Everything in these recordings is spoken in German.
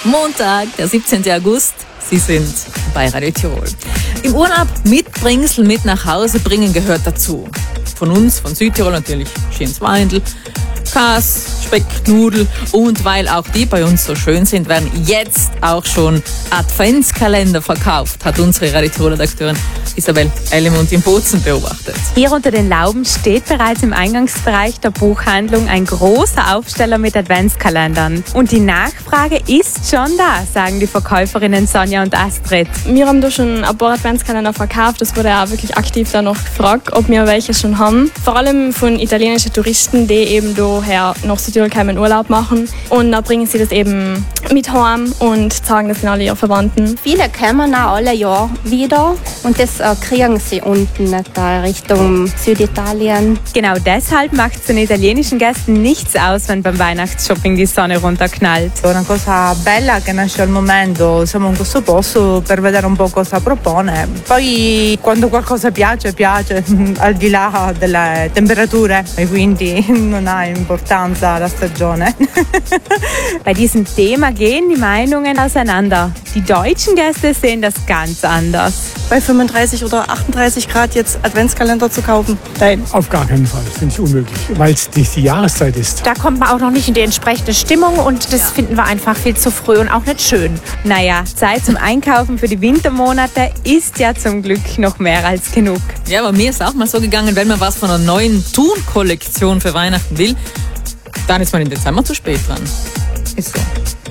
Montag, der 17. August. Sie sind bei Radio Tirol. Im Urlaub Mitbringsel mit nach Hause bringen gehört dazu. Von uns, von Südtirol natürlich schönes Weindl, Käse, Speck, Nudel und weil auch die bei uns so schön sind, werden jetzt auch schon Adventskalender verkauft, hat unsere Radio Tirol-Redakteurin Isabel Ellemund in Bozen beobachtet. Hier unter den Lauben steht bereits im Eingangsbereich der Buchhandlung ein großer Aufsteller mit Adventskalendern. Und die Nachfrage ist schon da, sagen die Verkäuferinnen Sonja und Astrid. Wir haben da schon ein paar Adventskalender verkauft. Es wurde auch wirklich aktiv danach gefragt, ob wir welche schon haben. Vor allem von italienischen Touristen, die eben daher nach Südtirol kommen Urlaub machen. Und dann bringen sie das eben mit heim und zeigen das in alle ihre Verwandten. Viele kommen auch alle Jahr wieder und das kriegen sie unten da Richtung Süditalien. Genau deshalb macht es den italienischen Gästen nichts aus, wenn beim Weihnachtsshopping die Sonne runterknallt. Una cosa bella che nasce al momento, siamo in questo posto per vedere un po' cosa propone. Poi quando qualcosa piace, al di là delle temperature e quindi non ha importanza la stagione. Bei diesem Thema gehen die Meinungen auseinander. Die deutschen Gäste sehen das ganz anders. Bei 35 oder 38 Grad jetzt Adventskalender zu kaufen? Nein. Auf gar keinen Fall. Das finde ich unmöglich, weil es nicht die Jahreszeit ist. Da kommt man auch noch nicht in die entsprechende Stimmung und das finden wir einfach viel zu früh und auch nicht schön. Naja, Zeit zum Einkaufen für die Wintermonate ist ja zum Glück noch mehr als genug. Ja, aber mir ist auch mal so gegangen, wenn man was von einer neuen Thun-Kollektion für Weihnachten will, dann ist man im Dezember zu spät dran. Ist so.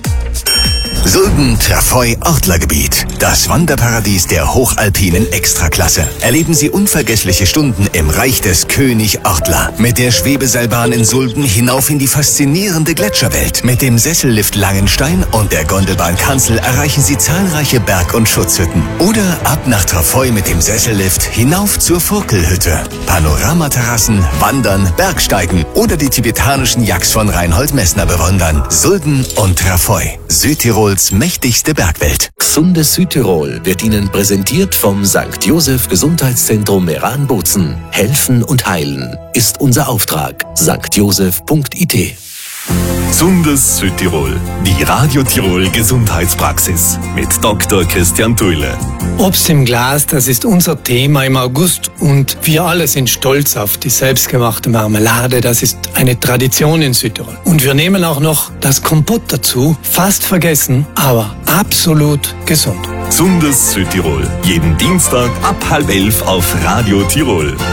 Sulden-Trafoi-Ortlergebiet. Das Wanderparadies der hochalpinen Extraklasse. Erleben Sie unvergessliche Stunden im Reich des König Ortler. Mit der Schwebeseilbahn in Sulden hinauf in die faszinierende Gletscherwelt. Mit dem Sessellift Langenstein und der Gondelbahn Kanzel erreichen Sie zahlreiche Berg- und Schutzhütten. Oder ab nach Trafoi mit dem Sessellift hinauf zur Furkelhütte. Panoramaterrassen, Wandern, Bergsteigen oder die tibetanischen Yaks von Reinhold Messner bewundern. Sulden und Trafoi. Südtirols mächtigste Bergwelt. Gesundes Südtirol wird Ihnen präsentiert vom St. Joseph Gesundheitszentrum Meran-Bozen. Helfen und heilen ist unser Auftrag. stjoseph.it. Gesundes Südtirol. Die Radio Tirol Gesundheitspraxis mit Dr. Christian Thuile. Obst im Glas, das ist unser Thema im August und wir alle sind stolz auf die selbstgemachte Marmelade. Das ist eine Tradition in Südtirol. Und wir nehmen auch noch das Kompott dazu. Fast vergessen, aber absolut gesund. Gesundes Südtirol. Jeden Dienstag ab 10:30 auf Radio Tirol.